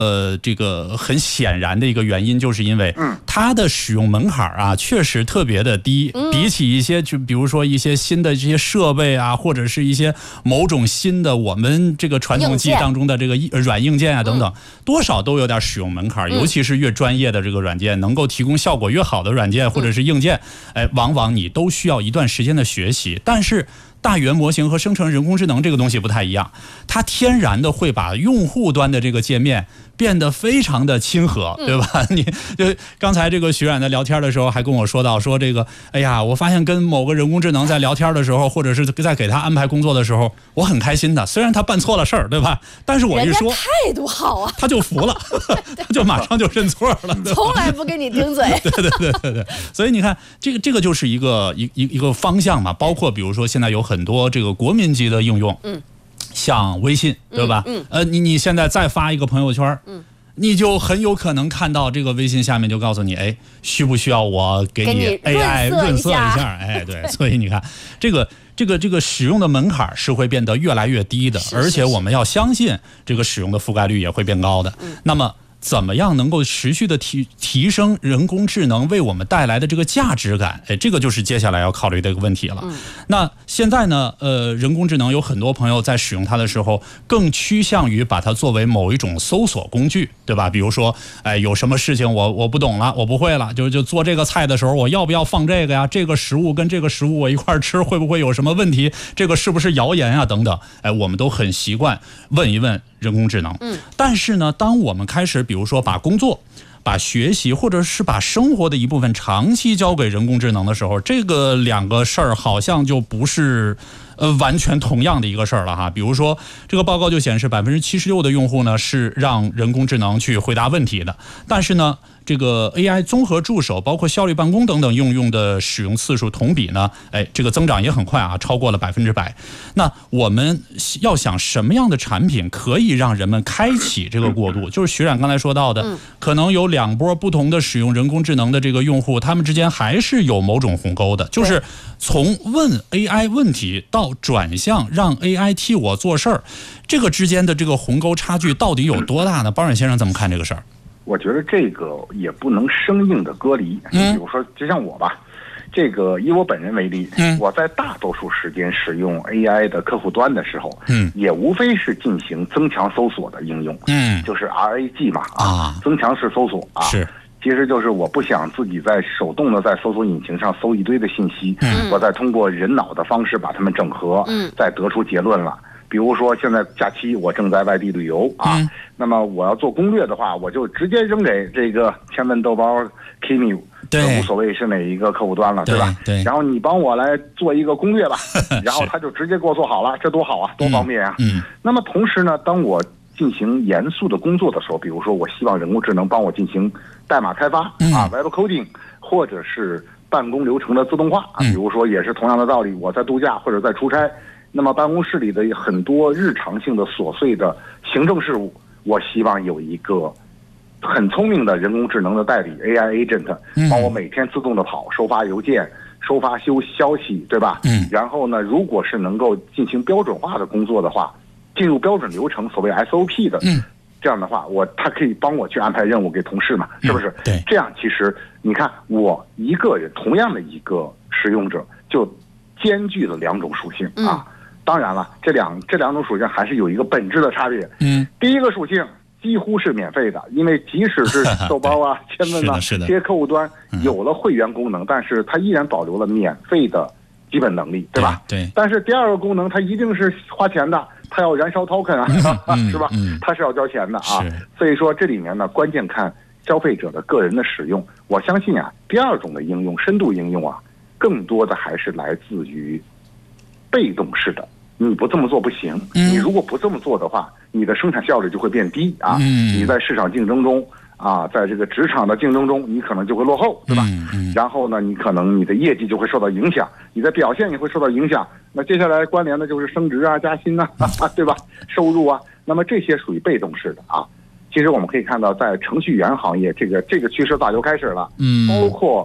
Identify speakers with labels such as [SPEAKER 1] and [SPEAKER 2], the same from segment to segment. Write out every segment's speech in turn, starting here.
[SPEAKER 1] 这个很显然的一个原因，就是因为它的使用门槛啊，确实特别的低，比起一些就比如说一些新的这些设备啊，或者是一些某种新的我们这个传统记忆当中的这个软硬件啊等等，多少都有点使用门槛，尤其是越专业的这个软件，能够提供效果越好的软件或者是硬件，往往你都需要一段时间的学习，但是大语言模型和生成人工智能这个东西不太一样，它天然的会把用户端的这个界面变得非常的亲和，对吧？你就刚才这个徐冉在聊天的时候还跟我说到说这个，哎呀，我发现跟某个人工智能在聊天的时候，或者是在给他安排工作的时候，我很开心的。虽然他办错了事儿，对吧？但是我一说，
[SPEAKER 2] 态度好啊，
[SPEAKER 1] 他就服了，他就马上就认错了，
[SPEAKER 2] 从来不跟你顶嘴。
[SPEAKER 1] 对。所以你看，这个就是一个方向嘛。包括比如说现在有很多这个国民级的应用，像微信，对吧？你现在再发一个朋友圈，你就很有可能看到这个微信下面就告诉你，哎，需不需要我给你 AI 润色一下？哎，对，所以你看，这个使用的门槛是会变得越来越低的，而且我们要相信这个使用的覆盖率也会变高的。那么怎么样能够持续的提升人工智能为我们带来的这个价值感？这个就是接下来要考虑的一个问题了。那现在呢，人工智能有很多朋友在使用它的时候，更趋向于把它作为某一种搜索工具，对吧？比如说，有什么事情我不懂了，我不会了，就做这个菜的时候，我要不要放这个呀？这个食物跟这个食物我一块吃，会不会有什么问题？这个是不是谣言啊？等等，我们都很习惯问一问人工智能。但是呢，当我们开始比如说把工作、把学习或者是把生活的一部分长期交给人工智能的时候，这个两个事儿好像就不是完全同样的一个事儿了哈。比如说这个报告就显示76%的用户呢是让人工智能去回答问题的，但是呢这个 AI 综合助手包括效率办公等等应用的使用次数同比呢，这个增长也很快啊，超过了100%。那我们要想什么样的产品可以让人们开启这个过渡，就是徐冉刚才说到的，可能有2波不同的使用人工智能的这个用户，他们之间还是有某种鸿沟的，就是从问 AI 问题到转向让 AI 替我做事儿，这个之间的这个鸿沟差距到底有多大呢？包冉先生怎么看这个事儿？
[SPEAKER 3] 我觉得这个也不能生硬的割离。比如说，就像我吧，这个以我本人为例，我在大多数时间使用 AI 的客户端的时候，也无非是进行增强搜索的应用，就是 RAG 嘛，增强式搜索啊，是。其实就是我不想自己在手动的在搜索引擎上搜一堆的信息，我再通过人脑的方式把它们整合，再得出结论了。比如说现在假期我正在外地旅游啊，那么我要做攻略的话，我就直接扔给这个千问豆包 Kimi， 无所谓是哪一个客户端了，对吧？对。然后你帮我来做一个攻略吧，然后他就直接给我做好了，这多好啊，多方便啊。那么同时呢，当我进行严肃的工作的时候，比如说我希望人工智能帮我进行代码开发Web coding， 或者是办公流程的自动化，比如说也是同样的道理，我在度假或者在出差。那么办公室里的很多日常性的琐碎的行政事务，我希望有一个很聪明的人工智能的代理 AI agent， 帮我每天自动的跑，收发邮件，收发消息，对吧？然后呢，如果是能够进行标准化的工作的话，进入标准流程，所谓 SOP 的，这样的话，他可以帮我去安排任务给同事嘛，是不是？对，这样其实你看，我一个人同样的一个使用者，就兼具了2种属性啊。当然了，这两种属性还是有一个本质的差别。第一个属性几乎是免费的，因为即使是豆包啊、千问啊这些客户端有了会员功能，但是它依然保留了免费的基本能力，对吧？对。但是第二个功能它一定是花钱的，它要燃烧 token 啊，是吧？它是要交钱的啊。所以说这里面呢，关键看消费者的个人的使用。我相信啊，第2种的应用，深度应用啊，更多的还是来自于被动式的，你不这么做不行。你如果不这么做的话，你的生产效率就会变低啊。你在市场竞争中啊，在这个职场的竞争中，你可能就会落后，对吧？然后呢，你可能你的业绩就会受到影响，你的表现也会受到影响。那接下来关联的就是升职啊、加薪啊，对吧？收入啊，那么这些属于被动式的啊。其实我们可以看到，在程序员行业，这个趋势早就开始了。包括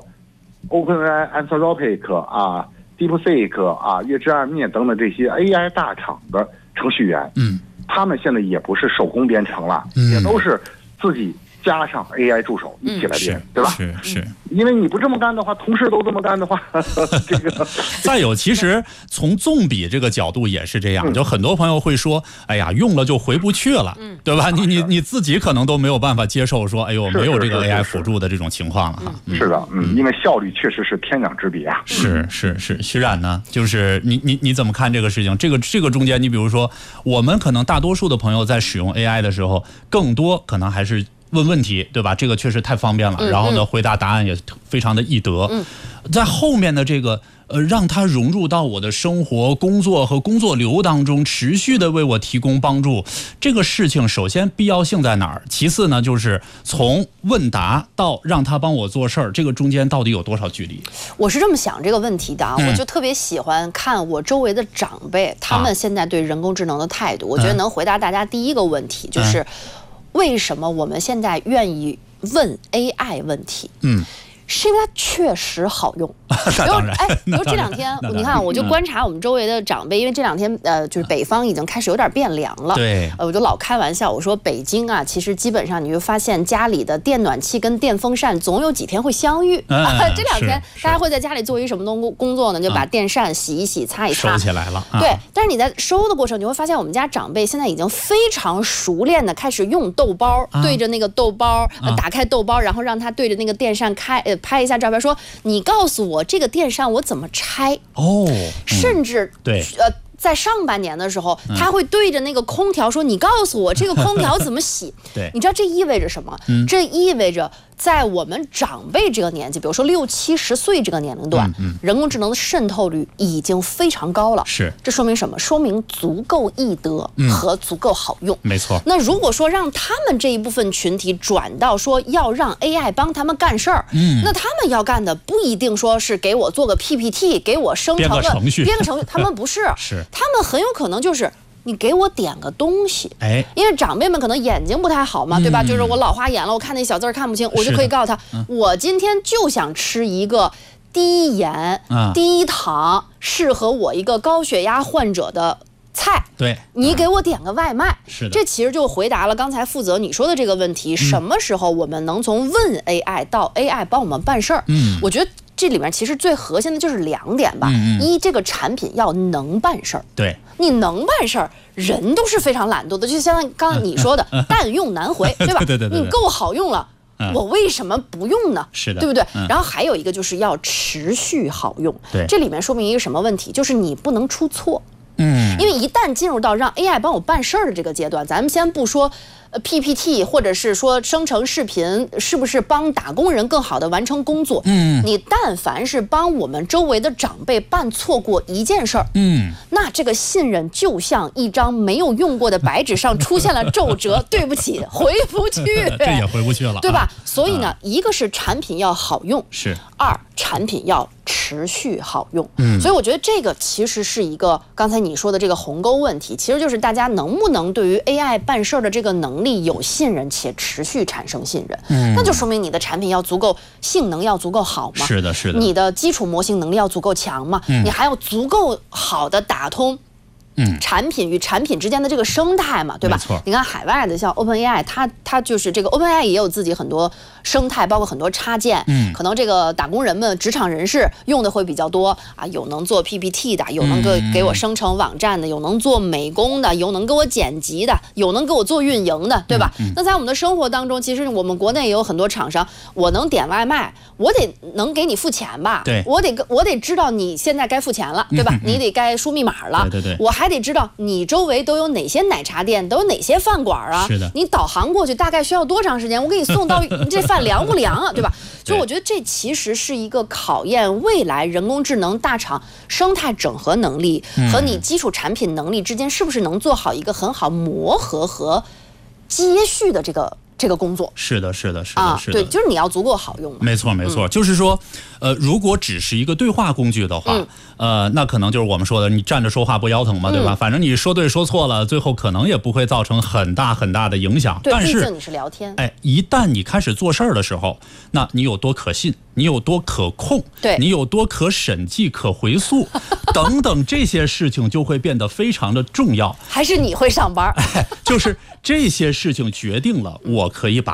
[SPEAKER 3] OpenAI、Anthropic 啊。DeepSeek 啊、月之暗面等等这些 AI 大厂的程序员，他们现在也不是手工编程了，也都是自己加上 AI 助手一起来编，对吧？
[SPEAKER 1] 是。
[SPEAKER 3] 因为你不这么干的话，同事都这么干的话，这个
[SPEAKER 1] 再有，其实从纵比这个角度也是这样，就很多朋友会说，哎呀，用了就回不去了，对吧？你自己可能都没有办法接受说，哎呦，没有这个 AI 辅助的这种情况了哈。
[SPEAKER 3] 是的，因为效率确实是天壤之别啊。
[SPEAKER 1] 是，徐冉呢，就是你怎么看这个事情？这个中间，你比如说，我们可能大多数的朋友在使用 AI 的时候，更多可能还是问问题，对吧？这个确实太方便了，然后呢，回答答案也非常的易得。在后面的这个让它融入到我的生活、工作和工作流当中，持续的为我提供帮助，这个事情首先必要性在哪儿？其次呢，就是从问答到让他帮我做事儿，这个中间到底有多少距离？
[SPEAKER 2] 我是这么想这个问题的啊，我就特别喜欢看我周围的长辈，他们现在对人工智能的态度，我觉得能回答大家第一个问题，就是为什么我们现在愿意问 AI 问题？是因为它确实好用。比如这两天，你看，我就观察我们周围的长辈，因为这两天就是北方已经开始有点变凉了。
[SPEAKER 1] 对，
[SPEAKER 2] 我就老开玩笑，我说北京啊，其实基本上你会发现家里的电暖气跟电风扇总有几天会相遇。这两天大家会在家里做一什么工作呢？就把电扇洗一洗、擦一擦，
[SPEAKER 1] 收起来了。
[SPEAKER 2] 对，但是你在收的过程，你会发现我们家长辈现在已经非常熟练的开始用豆包，对着那个豆包，打开豆包，然后让它对着那个电扇拍一下照片，说你告诉我这个电扇我怎么拆甚至
[SPEAKER 1] 对
[SPEAKER 2] 在上半年的时候，他会对着那个空调说：“你告诉我这个空调怎么洗？”
[SPEAKER 1] 对，
[SPEAKER 2] 你知道这意味着什么？这意味着在我们长辈这个年纪，比如说60、70岁这个年龄段，人工智能的渗透率已经非常高了。
[SPEAKER 1] 是，
[SPEAKER 2] 这说明什么？说明足够易得和足够好用。
[SPEAKER 1] 没错。
[SPEAKER 2] 那如果说让他们这一部分群体转到说要让 AI 帮他们干事儿，那他们要干的不一定说是给我做个 PPT， 给我生成
[SPEAKER 1] 编个程序，
[SPEAKER 2] 他们不是，
[SPEAKER 1] 是
[SPEAKER 2] 他们很有可能就是你给我点个东西，因为长辈们可能眼睛不太好嘛，对吧？就是我老花眼了，我看那小字看不清，我就可以告诉他，我今天就想吃一个低盐、低糖，适合我一个高血压患者的菜，
[SPEAKER 1] 对，
[SPEAKER 2] 你给我点个外卖。
[SPEAKER 1] 是的，
[SPEAKER 2] 这其实就回答了刚才负责你说的这个问题，什么时候我们能从问 AI 到 AI 帮我们办事儿？我觉得这里面其实最核心的就是2点吧。一，这个产品要能办事儿。对，你能办事儿，人都是非常懒惰的，就像刚刚你说的，但用难回，对吧？
[SPEAKER 1] 对，
[SPEAKER 2] 你够好用了。我为什么不用呢？
[SPEAKER 1] 是的，
[SPEAKER 2] 对不对？然后还有一个就是要持续好用。
[SPEAKER 1] 对，
[SPEAKER 2] 这里面说明一个什么问题？就是你不能出错。因为一旦进入到让 AI 帮我办事儿的这个阶段，咱们先不说PPT 或者是说生成视频是不是帮打工人更好的完成工作，你但凡是帮我们周围的长辈办错过一件事儿，那这个信任就像一张没有用过的白纸上出现了皱褶，对不起，回不去，
[SPEAKER 1] 这也回不去了，
[SPEAKER 2] 对吧？所以呢，一个是产品要好用，
[SPEAKER 1] 是
[SPEAKER 2] 2，产品要持续好用。所以我觉得这个其实是一个刚才你说的这个鸿沟问题，其实就是大家能不能对于 AI 办事的这个能力有信任且持续产生信任，那就说明你的产品要足够性能要足够好嘛，
[SPEAKER 1] 是的，
[SPEAKER 2] 你的基础模型能力要足够强嘛，你还要足够好的打通产品与产品之间的这个生态嘛，对吧？你看海外的像 OpenAI， 它就是这个 OpenAI 也有自己很多生态，包括很多插件，可能这个打工人们、职场人士用的会比较多啊，有能做 PPT 的，有能给我生成网站的，有能做美工的，有能给我剪辑的，有能给我做运营的，对吧？那在我们的生活当中，其实我们国内也有很多厂商，我能点外卖，我得能给你付钱吧？
[SPEAKER 1] 对，
[SPEAKER 2] 我得知道你现在该付钱了，对吧？你得该输密码了，
[SPEAKER 1] 对，
[SPEAKER 2] 我还得知道你周围都有哪些奶茶店，都有哪些饭馆啊？
[SPEAKER 1] 是的，
[SPEAKER 2] 你导航过去大概需要多长时间？我给你送到这饭凉不凉啊？对吧？所以我觉得这其实是一个考验未来人工智能大厂生态整合能力和你基础产品能力之间是不是能做好一个很好磨合和接续的这个工作。是的，对，就是你要足够好用嘛。
[SPEAKER 1] 没错，就是说，如果只是一个对话工具的话，那可能就是我们说的，你站着说话不腰疼嘛，对吧？反正你说对说错了，最后可能也不会造成很大的影响。
[SPEAKER 2] 对，
[SPEAKER 1] 但是
[SPEAKER 2] 毕竟你是聊天。
[SPEAKER 1] 一旦你开始做事儿的时候，那你有多可信，你有多可控，
[SPEAKER 2] 对，
[SPEAKER 1] 你有多可审计、可回溯等等这些事情就会变得非常的重要。
[SPEAKER 2] 还是你会上班？
[SPEAKER 1] 就是这些事情决定了我我可以把